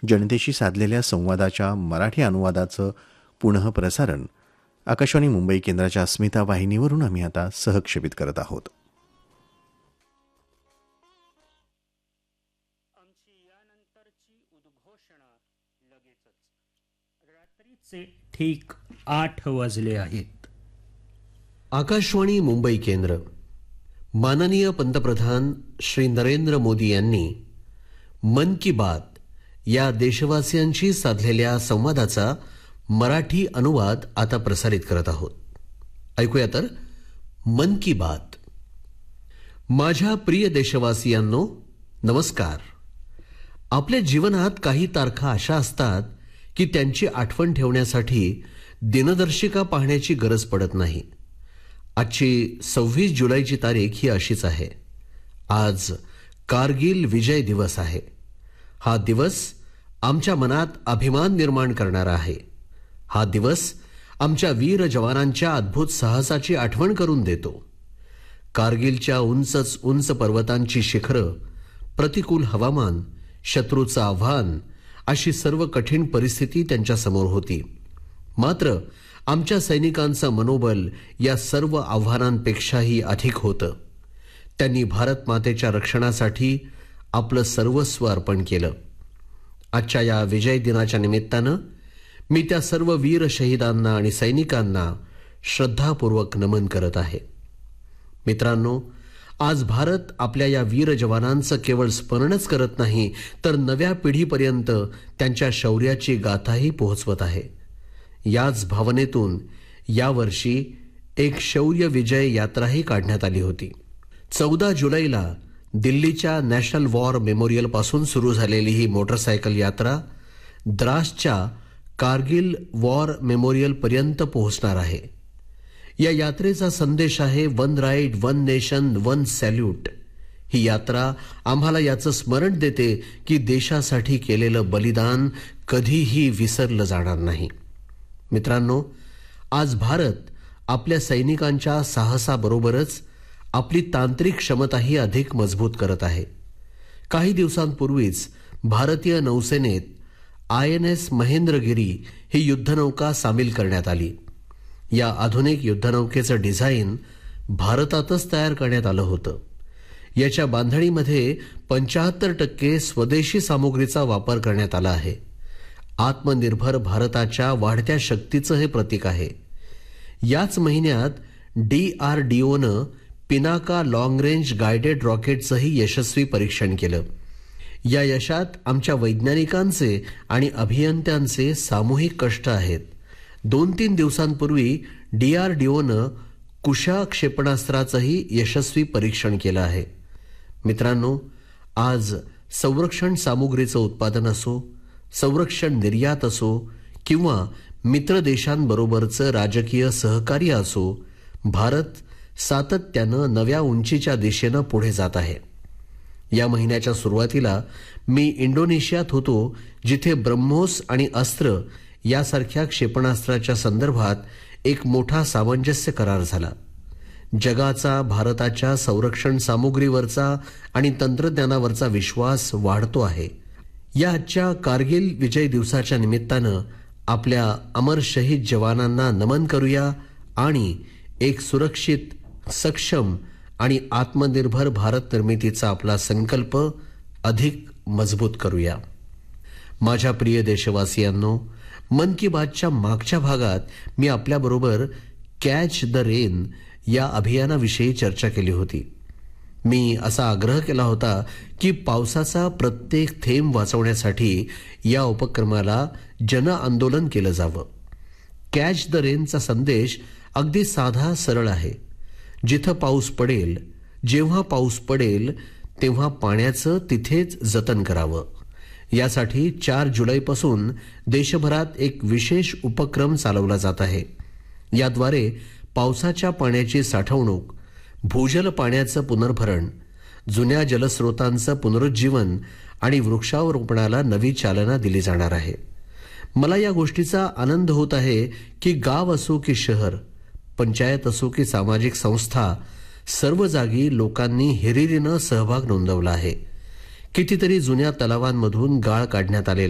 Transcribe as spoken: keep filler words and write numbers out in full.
जनतेशी साधलेल्या संवादाच्या मराठी अनुवादाचं पुनः प्रसारण आकाशवाणी मुंबई केंद्राच्या अस्मिता वाहिनीवरून आम्ही आता सहक्षेपित करत आहोत. आमची यानंतरची उद्घोषणा लगेचच. रात्रीचे ठीक आठ वाजले आहेत. आकाशवाणी मुंबई केंद्र. माननीय पंतप्रधान श्री नरेंद्र मोदी यांनी मन की बात या देशवासियांशी साधलेल्या संवादाचा मराठी अनुवाद आता प्रसारित करत आहोत. ऐकूया तर मन की बात. माझ्या प्रिय देशवासियांनो, नमस्कार. आपल्या जीवनात काही तारखा अशा असतात की त्यांची आठवण ठेवण्यासाठी दिनदर्शिका पाहण्याची गरज पडत नाही. आजची सव्वीस जुलैची तारीख ही अशीच आहे. आज कारगिल विजय दिवस आहे. हा दिवस आमच्या मनात अभिमान निर्माण करणारा आहे. हा दिवस आमच्या वीर जवानांच्या अद्भुत साहसाची आठवण करून देतो. कारगिलच्या उंचच उंच पर्वतांची शिखरं, प्रतिकूल हवामान, शत्रूचं आव्हान अशी सर्व कठीण परिस्थिती त्यांच्या समोर होती. मात्र आमच्या सैनिकांचं मनोबल या सर्व आव्हानांपेक्षाही अधिक होतं. त्यांनी भारत मातेच्या रक्षणासाठी आपलं सर्वस्व अर्पण केलं. आजच्या या विजय दिनाच्या निमित्तानं मी त्या सर्व वीर शहीदांना आणि सैनिकांना श्रद्धापूर्वक नमन करत आहे. मित्रांनो, आज भारत आपल्या या वीर जवानांचं केवळ स्मरणच करत नाही, तर नव्या पिढीपर्यंत त्यांच्या शौर्याची गाथाही पोहोचवत आहे. याच भावनेतून यावर्षी एक शौर्य विजय यात्राही काढण्यात आली होती. चौदा जुलैला दिल्लीच्या नॅशनल वॉर मेमोरियल पासून सुरू झालेली ही मोटरसायकल यात्रा द्रासच्या कारगिल वॉर मेमोरियल पर्यंत पोहोचणार आहे. या यात्रेचा संदेश आहे one ride, one nation, one salute. ही यात्रा आम्हाला याचं स्मरण देते की देशासाठी केलेलं बलिदान कधीही विसरलं जाणार नाही. मित्रांनो, आज भारत आपल्या सैनिकांच्या साहसाबरोबरच आपली तांत्रिक क्षमताही अधिक मजबूत करत आहे. काही दिवसांपूर्वीच भारतीय नौसेनेत आय एन एस महेंद्रगिरी ही युद्धनौका सामील करण्यात आली. या आधुनिक युद्धनौकेचं डिझाईन भारतातच तयार करण्यात आलं होतं. याच्या बांधणीमध्ये पंच्याहत्तर टक्के स्वदेशी सामुग्रीचा वापर करण्यात आला आहे. आत्मनिर्भर भारताच्या वाढत्या शक्तीचं हे प्रतीक आहे. याच महिन्यात डीआरडीओनं पिनाका लॉंग रेंज गायडेड रॉकेटचंही यशस्वी परीक्षण केलं. या यशात आमच्या वैज्ञानिकांचे आणि अभियंत्यांचे सामूहिक कष्ट आहेत. दोन तीन दिवसांपूर्वी डीआरडीओनं कुशा क्षेपणास्त्राचंही यशस्वी परीक्षण केलं आहे. मित्रांनो, आज संरक्षण सामुग्रीचं उत्पादन असो, संरक्षण निर्यात असो किंवा मित्र देशांबरोबरचं राजकीय सहकार्य असो, भारत सातत्यानं नव्या उंचीच्या दिशेनं पुढे जात आहे. या महिन्याच्या सुरुवातीला मी इंडोनेशियात होतो, जिथे ब्रह्मोस आणि अस्त्र यासारख्या क्षेपणास्त्राच्या संदर्भात एक मोठा सामंजस्य करार झाला. जगाचा भारताच्या संरक्षण सामुग्रीवरचा आणि तंत्रज्ञानावरचा विश्वास वाढतो आहे. या आजच्या कारगिल विजय दिवसाच्या निमित्तानं आपल्या अमर शहीद जवानांना नमन करूया आणि एक सुरक्षित, सक्षम आणि आत्मनिर्भर भारत निर्मितीचा आपला संकल्प अधिक मजबूत करूया. माझ्या प्रिय देशवासियांनो, मन की बातच्या मागच्या भागात मी आपल्याबरोबर कॅच द रेन या अभियानाविषयी चर्चा केली होती. मी असा आग्रह केला होता की पावसाचा प्रत्येक थेंब वाचवण्यासाठी या उपक्रमाला जन आंदोलन केलं जावं. कॅच द रेनचा संदेश अगदी साधा, सरळ आहे. जिथं पाऊस पडेल, जेव्हा पाऊस पडेल तेव्हा पाण्याचं तिथेच जतन करावं. यासाठी चार जुलैपासून देशभरात एक विशेष उपक्रम चालवला जात आहे. याद्वारे पावसाच्या पाण्याची साठवणूक, भूजल पाण्याचं पुनर्भरण, जुन्या जलस्रोतांचं पुनरुज्जीवन आणि वृक्षारोपणाला नवी चालना दिली जाणार आहे. मला या गोष्टीचा आनंद होत आहे की गाव असो की शहर, पंचायत असो की सामाजिक संस्था, सर्व जागी लोकांनी हिरिरीनं सहभाग नोंदवला आहे. कितीतरी जुन्या तलावांमधून गाळ काढण्यात आलेला